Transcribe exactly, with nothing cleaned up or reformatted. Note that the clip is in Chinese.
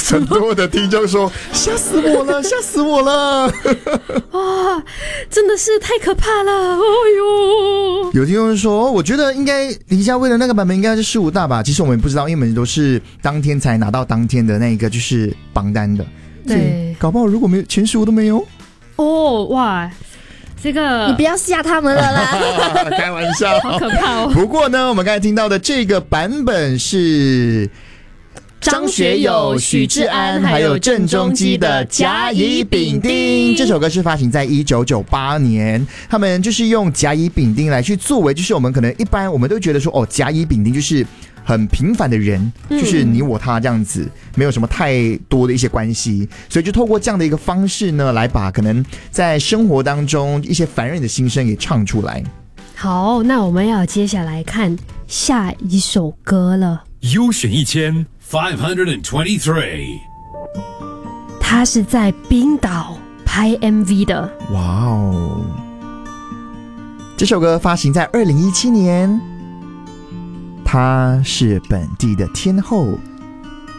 很多的听众说吓死我了，吓死我了。 哇，真的是太可怕了，哎呦！ 有听众说，我觉得应该林夏薇的那个版本应该是十五大吧。其实我们不知道，因为我们都是当天才拿到当天的那个就是榜单的。 对， 搞不好如果没有前十五都没有。 哦，哇！这个你不要吓他们了啦。 开玩笑， 好可怕哦。 不过呢，我们刚才听到的这个版本是张学友、许志安还有郑中基的《甲乙丙丁》。这首歌是发行在一九九八年，他们就是用甲乙丙丁来去作为，就是我们可能一般我们都觉得说，哦，甲乙丙丁就是很平凡的人，就是你我他这样子，没有什么太多的一些关系，所以就透过这样的一个方式呢，来把可能在生活当中一些凡人的心声给唱出来。 好，那我们要接下来看下一首歌了。 优选一千 five hundred twenty-three， 他是在冰岛拍 M V 的。 哇哦！这首歌发行在二零一七年，他是本地的天后